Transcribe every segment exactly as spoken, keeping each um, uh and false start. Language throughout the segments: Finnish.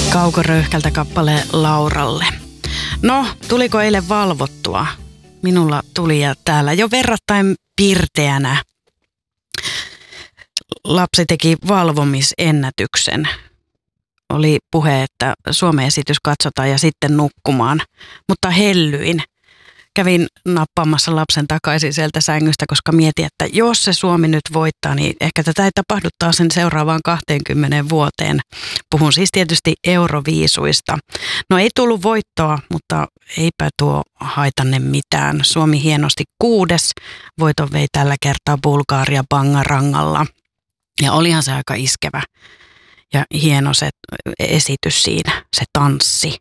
Kaukoröyhkältä kappale Lauralle. No, tuliko eilen valvottua? Minulla tuli ja täällä jo verrattain pirteänä lapsi teki valvomisennätyksen. Oli puhe, että Suomen esitys katsotaan ja sitten nukkumaan, mutta hellyin. Kävin nappaamassa lapsen takaisin sieltä sängystä, koska mietin, että jos se Suomi nyt voittaa, niin ehkä tätä ei tapahdu taas sen seuraavaan kahteenkymmeneen vuoteen. Puhun siis tietysti euroviisuista. No ei tullut voittoa, mutta eipä tuo haitanne mitään. Suomi hienosti kuudes. Voiton vei tällä kertaa Bulgaria Bangarangalla. Ja olihan se aika iskevä ja hieno se esitys siinä, se tanssi.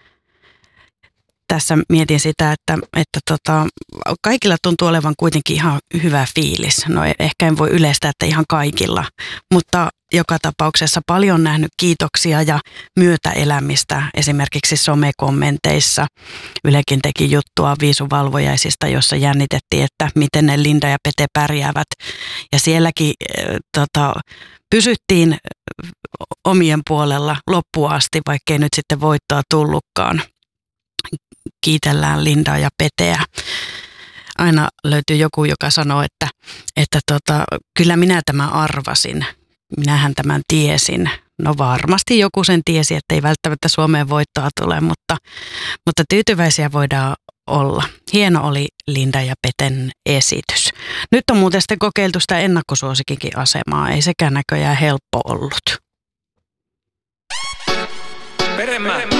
Tässä mietin sitä, että, että tota, kaikilla tuntuu olevan kuitenkin ihan hyvä fiilis. No ehkä en voi yleistää, että ihan kaikilla, mutta joka tapauksessa paljon nähnyt kiitoksia ja myötäelämistä esimerkiksi somekommenteissa. Ylekin teki juttua viisuvalvojaisista, jossa jännitettiin, että miten ne Linda ja Pete pärjäävät. Ja sielläkin äh, tota, pysyttiin omien puolella loppuun asti, vaikkei nyt sitten voittoa tullutkaan. Kiitellään Lindaa ja Peteä. Aina löytyy joku, joka sanoo, että, että tota, kyllä minä tämän arvasin. Minähän tämän tiesin. No varmasti joku sen tiesi, että ei välttämättä Suomeen voittoa tule, mutta, mutta tyytyväisiä voidaan olla. Hieno oli Linda ja Peten esitys. Nyt on muuten sitten kokeiltu sitä ennakkosuosikinkin asemaa. Ei sekään näköjään helppo ollut. Peremä.